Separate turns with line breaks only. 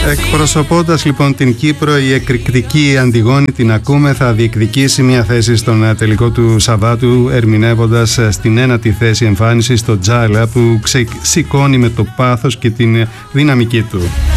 Εκπροσωπώντας λοιπόν την Κύπρο, η εκρηκτική Αντιγόνη, την ακούμε, θα διεκδικήσει μια θέση στον τελικό του Σαββάτου, ερμηνεύοντας στην ένατη θέση εμφάνιση στο Τζάλα, που σηκώνει με το πάθος και την δυναμική του.